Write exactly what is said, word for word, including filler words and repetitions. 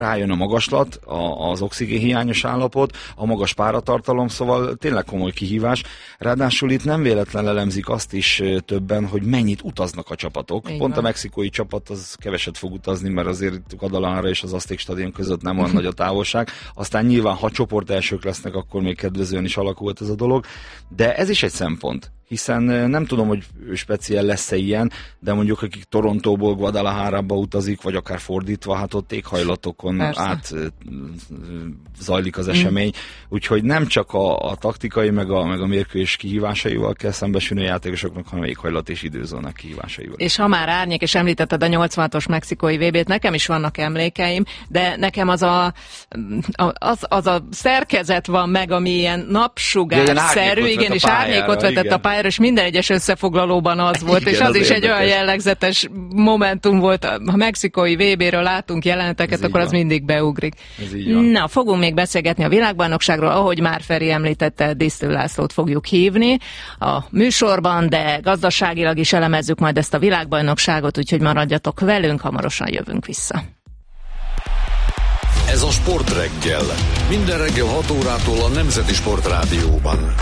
rájön a magaslat, az oxigénhiányos állapot, a magas páratartalom, szóval tényleg komoly kihívás. Ráadásul itt nem véletlen elemzik azt is többen, hogy mennyit utaznak a csapatok. Így Pont van. A mexikói csapat az keveset fog utazni, mert azért Guadalajara és az Azték stadion között nem olyan nagy a távolság. Aztán nyilván, ha csoport elsők lesznek, akkor még kedvezően is alakult ez a dolog. De ez is egy szempont. Hiszen nem tudom, hogy speciál lesz-e ilyen, de mondjuk akik Torontóból Guadalajarába utazik, vagy akár fordítva, hát ott éghajlatokon Persze. át zajlik az esemény. Mm. Úgyhogy nem csak a, a taktikai, meg a, meg a mérkőzés kihívásaival kell szembesülni a játékosoknak, hanem éghajlat és időzónák kihívásaival. És ha már árnyék, és említetted a nyolcvanhatos mexikói vé bét, nekem is vannak emlékeim, de nekem az a, az, az a szerkezet van meg, ami ilyen napsugárszerű, igen, és árnyékot vetett igen. a pályára, és minden egyes összefoglalóban az volt, igen, és az, az is érdekes. Egy olyan jellegzetes momentum volt, ha mexikói vé béről látunk jeleneteket, ez akkor az mindig beugrik. Na, fogunk még beszélgetni a világbajnokságról, ahogy már Feri említette, Disztő Lászlót fogjuk hívni a műsorban, de gazdaságilag is elemezzük majd ezt a világbajnokságot, úgyhogy maradjatok velünk, hamarosan jövünk vissza. Ez a Sportreggel. Minden reggel hat órától a Nemzeti Sportrádióban.